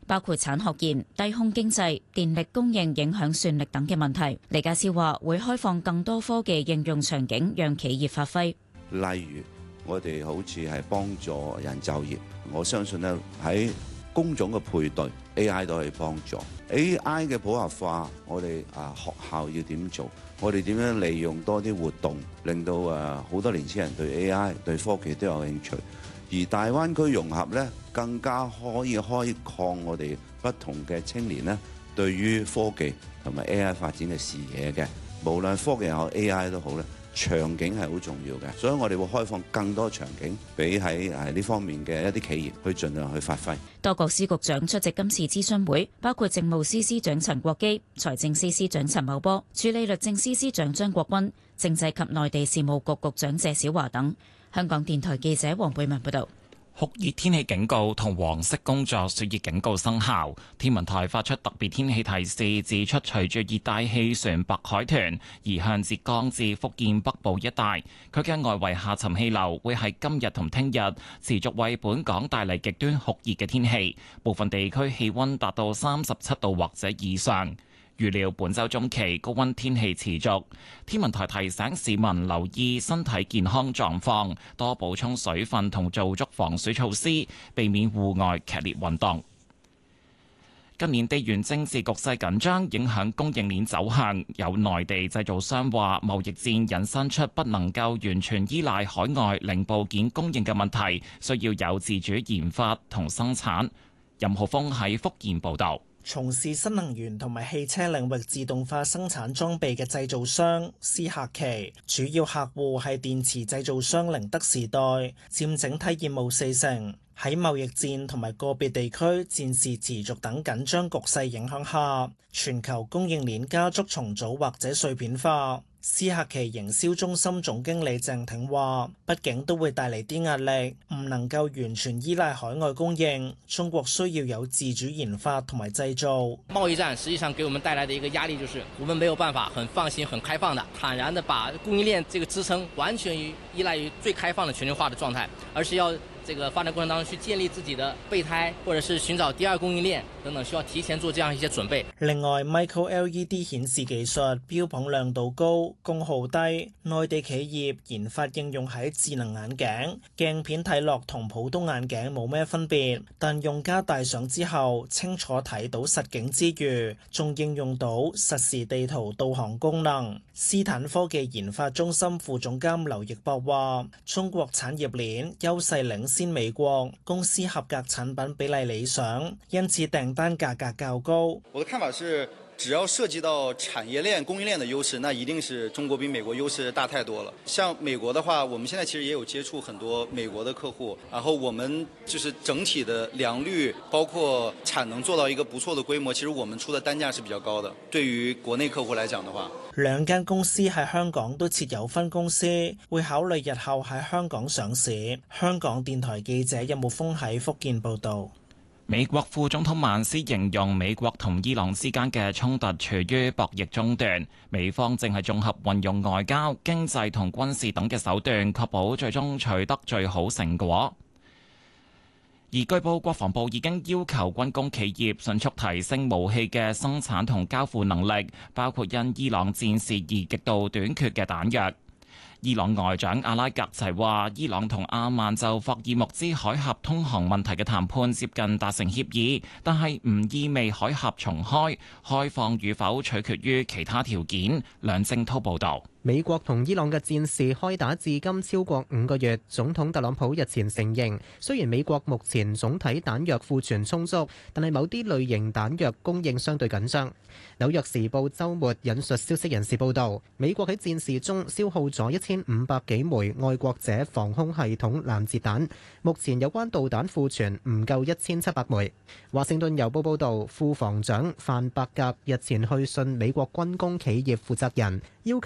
包括產學研、低空經濟、電力供應影響算力等嘅問題。李家超話會開放更多科技應用場景，讓企業發揮。 例如我哋好似係幫助人就業，我相信咧喺工種嘅配對 AI 都可以幫助 AI 嘅普及化。我哋學校要點做？我哋點樣利用多啲活動，令到好多年輕人對 AI 對科技都有興趣。而大灣區融合咧，更加可以開擴我哋不同嘅青年咧，對於科技同埋 AI 發展嘅視野嘅。無論科技又好 AI 都好咧，場景係好重要嘅，所以我哋會開放更多場景俾喺呢方面嘅一啲企業去盡量去發揮。 多個司局長出席今次諮詢會，包括政務司司長陳國基、財政司司長陳茂波、署理律政司司長張國軍、政制及內地事務局局長謝小華等。香港電台記者黃貝文報道。 酷熱天氣警告同黃色工作暑熱警告生效。天文台發出特別天氣提示，指出隨住熱帶氣旋白海豚移向浙江至福建北部一帶，佢嘅外圍下沉氣流會喺今日同聽日持續為本港帶嚟極端酷熱嘅天氣，部分地區氣溫達到37度或者以上。預料本週中期高溫天氣持續，天文台提醒市民留意身體健康狀況，多補充水分同做足防暑措施，避免戶外劇烈運動。近年地緣政治局勢緊張，影響供應鏈走向。有內地製造商話，貿易戰引申出不能夠完全依賴海外零部件供應嘅問題，需要有自主研發同生產。任浩峰喺福建報導。 從事新能源同埋汽車領域自動化生產裝備嘅製造商思客奇，主要客戶係電池製造商寧德時代，佔整體業務40%。喺貿易戰同埋個別地區戰事持續等緊張局勢影響下，全球供應鏈加速重組或者碎片化。思客奇營銷中心總經理鄭挺話，畢竟都會帶嚟啲壓力，唔能夠完全依賴海外供應，中國需要有自主研發同埋製造。 貿易戰實際上給我們帶來的一個壓力，就是我們沒有辦法很放心、很開放的、坦然的把供應鏈這個支撐完全依賴於最開放的全球化的狀態，而是要這個發展過程當中去建立自己的備胎，或者是尋找第二供應鏈等等，需要提前做這樣一些準備。 另外 ，Micro LED 顯示技術標榜亮度高、功耗低，內地企業研發應用喺智能眼鏡，鏡片睇落同普通眼鏡冇咩分別，但用家戴上之後清楚睇到實景之餘，仲應用到實時地圖導航功能。斯坦科技研發中心副總監劉奕博話：中國產業鏈優勢領先美國，公司合格產品比例理想，因此訂單價格較高。 我的看法是，只要涉及到產業鏈、供應鏈的優勢，那一定是中國比美國優勢大太多了。像美國的話，我們現在其實也有接觸很多美國的客戶，然後我們就是整體的良率，包括產能做到一個不錯的規模，其實我們出的單價是比較高的。對於國內客戶來講的話， 兩間公司喺香港都設有分公司，會考慮日後喺香港上市。香港電台記者任木峰喺福建報道。 美國副總統曼斯形容美國同伊朗之間嘅衝突處於博弈中段，美方正係綜合運用外交、經濟同軍事等嘅手段，確保最終取得最好成果。而據報，國防部已經要求軍工企業迅速提升武器嘅生產同交付能力，包括因伊朗戰事而極度短缺嘅彈藥。伊朗外長阿拉格齊話，伊朗同阿曼就霍爾木茲海峽通航問題嘅談判接近達成協議，但係唔意味海峽重開，開放與否取決於其他條件。梁正滔報導。 美國同伊朗嘅戰事開打至今超過5個月，總統特朗普日前承認，雖然美國目前總體彈藥庫存充足，但係某啲類型彈藥供應相對緊張。紐約時報週末引述消息人士報導，美國喺戰事中消耗咗1500幾枚愛國者防空系統攔截彈，目前有關導彈庫存唔夠1700枚。華盛頓郵報報導，副防長范伯格日前去信美國軍工企業負責人，要求21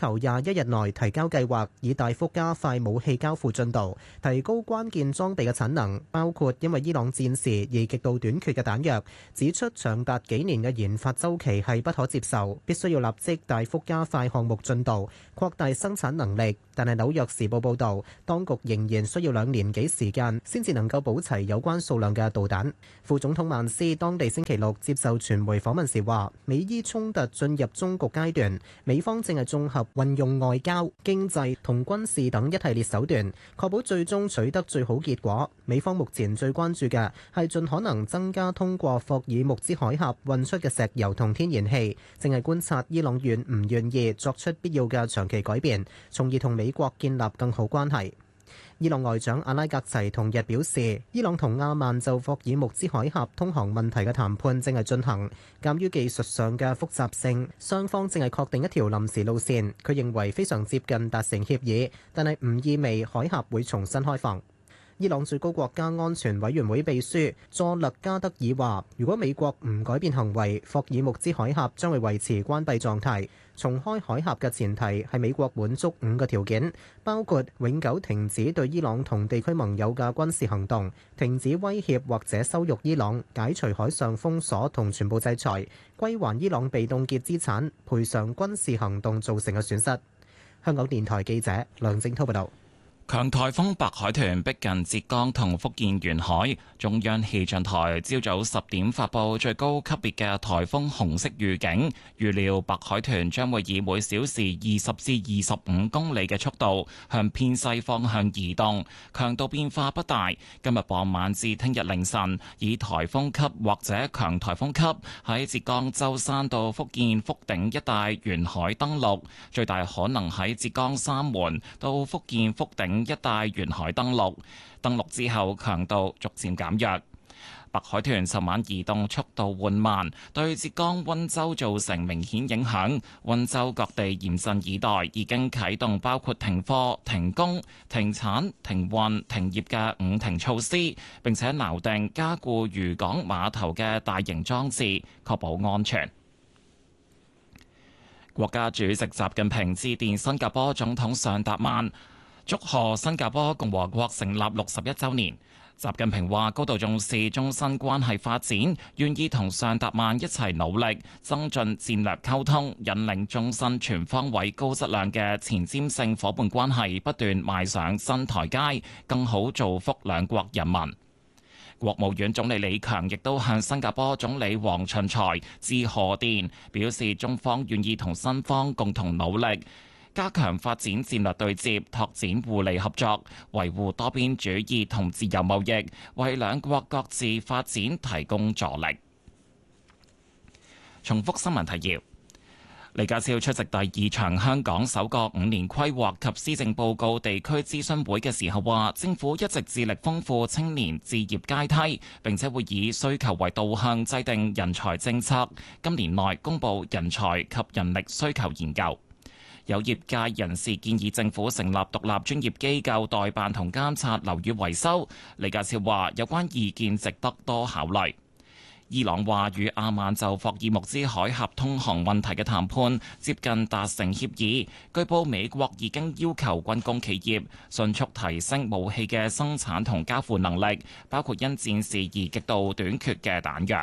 1日內提交計劃，以大幅加快武器交付進度，提高關鍵裝備嘅產能，包括因為伊朗戰時而極度短缺嘅彈藥。指出長達幾年嘅研發週期係不可接受，必須要立即大幅加快項目進度，擴大生產能力。但係《紐約時報》報導，當局仍然需要2年幾時間先至能夠補齊有關數量嘅導彈。副總統曼斯當地星期六接受傳媒訪問時話，美伊衝突進入終局階段，美方正係綜合運用外交、經濟同軍事等一系列手段，確保最終取得最好結果。美方目前最關注嘅係盡可能增加通過霍爾木茲海峽運出嘅石油同天然氣，正係觀察伊朗願唔願意作出必要嘅長期改變，從而同美國建立更好關係。伊朗外長阿拉格齊同日表示，伊朗同阿曼就霍爾木茲海峽通航問題嘅談判正係進行，鑑於技術上嘅複雜性，雙方正係確定一條臨時路線。佢認為非常接近達成協議，但係唔意味海峽會重新開放。伊朗最高國家安全委員會秘書佐勒加德爾話，如果美國唔改變行為，霍爾木茲海峽將會維持關閉狀態。重開海峽嘅前提係美國滿足5個條件，包括永久停止對伊朗同地區盟友嘅軍事行動，停止威脅或者羞辱伊朗，解除海上封鎖同全部制裁，歸還伊朗被凍結資產，賠償軍事行動造成嘅損失。香港電台記者梁正滔報導。 強颱風白海豚逼近浙江同福建沿海，中央氣象台朝早10點發布最高級別嘅颱風紅色預警，預料白海豚將會以每小時20至25公里嘅速度向偏西方向移動，強度變化不大。今日傍晚至聽日凌晨，以颱風級或者強颱風級喺浙江舟山到福建福鼎一帶沿海登陸，最大可能喺浙江三門到福建福鼎一帶沿海登陸之後強度逐漸減弱。白海豚尋晚移動速度緩慢，對浙江溫州造成明顯影響。溫州各地嚴陣以待，已經啟動包括停課、停工、停產、停運、停業嘅5停措施，並且錨定加固漁港碼頭嘅大型裝置，確保安全。國家主席習近平致電新加坡總統尚達曼，祝賀新加坡共和國成立61週年。習近平話高度重視中新關係發展，願意同尚達曼一齊努力，增進戰略溝通，引領中新全方位高質量嘅前瞻性夥伴關係不斷邁上新台階，更好造福兩國人民。國務院總理李強亦都向新加坡總理黃循財致賀電，表示中方願意同新方共同努力，加強發展戰略對接，拓展互利合作，維護多邊主義同自由貿易，為兩國各自發展提供助力。重複新聞提要：李家超出席第2場香港首個5年規劃及施政報告地區諮詢會嘅時候話，政府一直致力豐富青年置業階梯，並且會以需求為導向制定人才政策，今年內公布人才及人力需求研究。有業界人士建議政府成立獨立專業機構代辦同監察樓宇維修。李家超話有關意見值得多考慮。伊朗話與阿曼就霍爾木茲海峽通航問題嘅談判接近達成協議，據報美國已經要求軍工企業迅速提升武器嘅生產同交付能力，包括因戰事而極度短缺嘅彈藥。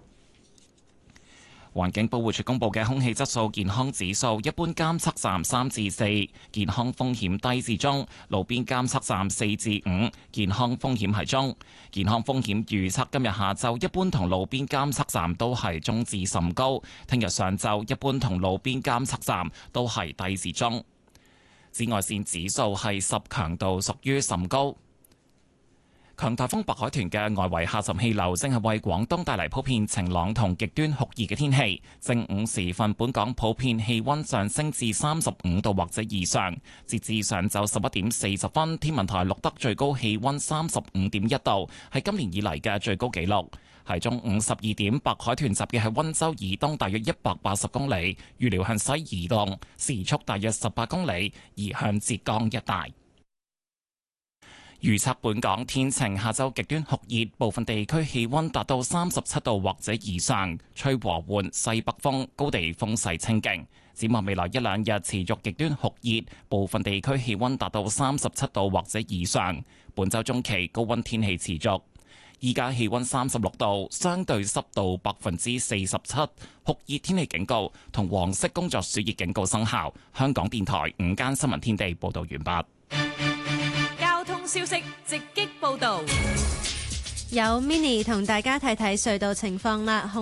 環境保護署公布嘅空氣質素健康指數，一般監測站3至4，健康風險低至中；路邊監測站4至5，健康風險係中。健康風險預測今日下晝一般同路邊監測站都係中至甚高，聽日上晝一般同路邊監測站都係低至中。紫外線指數係10，強度屬於甚高。強颱風白海豚嘅外圍下沉氣流正係為廣東帶嚟普遍晴朗同極端酷熱嘅天氣。正午時分，本港普遍氣溫上升至35度或者以上。截至上晝11點40分，天文台錄得最高氣溫35.1度，係今年以嚟嘅最高紀錄。係中午12點，白海豚集結喺溫州以東大約180公里，預料向西移動，時速大約18公里，移向浙江一帶。 預測本港天晴，下晝極端酷熱，部分地區氣溫達到37度或者以上，吹和緩西北風，高地風勢清勁。展望未來一兩日持續極端酷熱，部分地區氣溫達到37度或者以上。本週中期高溫天氣持續。依家氣溫36度，相對濕度47%，酷熱天氣警告同黃色工作暑熱警告生效。香港電台午間新聞天地報道完畢。 交通消息直擊報道， 有 Mini 同大家睇睇隧道情況啦。